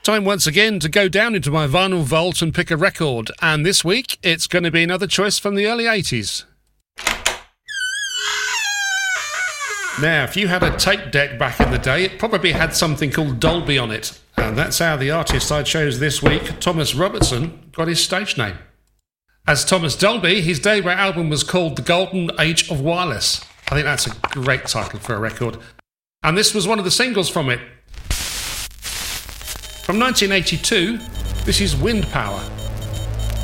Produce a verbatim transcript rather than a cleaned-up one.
Time once again to go down into my vinyl vault and pick a record, and this week it's going to be another choice from the early eighties. Now, if you had a tape deck back in the day, it probably had something called Dolby on it, and that's how the artist I chose this week, Thomas Robertson, got his stage name. As Thomas Dolby, his debut album was called The Golden Age of Wireless. I think that's a great title for a record, and this was one of the singles from it. From nineteen eighty-two, this is Wind Power.